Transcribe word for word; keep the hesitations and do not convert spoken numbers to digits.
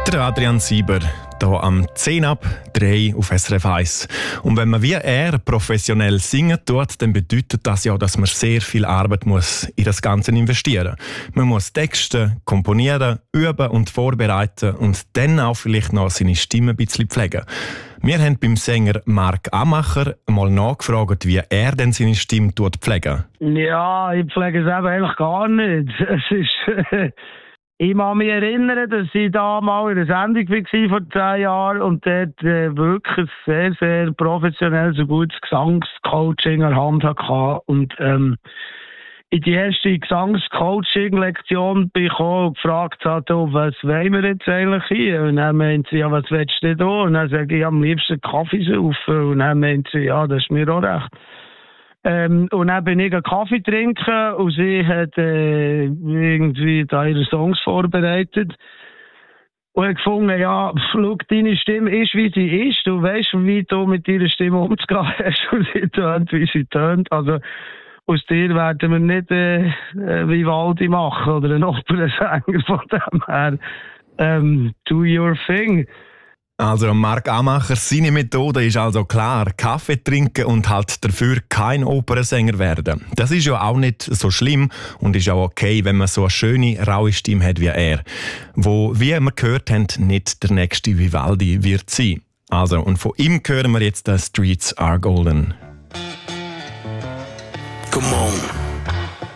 Der Adrian Sieber, hier am zehn ab drei auf S R F eins. Und wenn man wie er professionell singen tut, dann bedeutet das ja, dass man sehr viel Arbeit muss in das Ganze investieren muss. Man muss Texte komponieren, üben und vorbereiten und dann auch vielleicht noch seine Stimme ein bisschen pflegen. Wir haben beim Sänger Marc Amacher mal nachgefragt, wie er denn seine Stimme pflegt. Ja, ich pflege es eben eigentlich gar nicht. Es ist... Ich kann mich erinnern, dass ich da mal in einer Sendung war vor zehn Jahren und dort äh, wirklich ein sehr, sehr professionelles und gutes Gesangscoaching an der Hand hatte. Und ähm, in die erste Gesangscoaching-Lektion bin ich auch und gefragt, habe, was wollen wir jetzt eigentlich hier? Und dann meinte sie, ja, was willst du denn da? Und dann sage ich, am liebsten Kaffee saufen. Und dann meinte sie, ja, das ist mir auch recht. Ähm, und dann bin ich einen Kaffee trinken und sie hat äh, irgendwie da ihre Songs vorbereitet. Und ich gefunden, ja, schau, deine Stimme ist, wie sie ist. Du weißt, wie du mit ihrer Stimme umzugehen hast und sie tönt, wie sie tönt. Also aus dir werden wir nicht äh, Vivaldi machen oder einen Opernsänger von dem her. Ähm, do your thing. Also Marc Amacher, seine Methode ist also klar, Kaffee trinken und halt dafür kein Opernsänger werden. Das ist ja auch nicht so schlimm und ist auch okay, wenn man so eine schöne, raue Stimme hat wie er, wo, wie wir gehört haben, nicht der nächste Vivaldi wird sein. Also, und von ihm hören wir jetzt «The Streets Are Golden».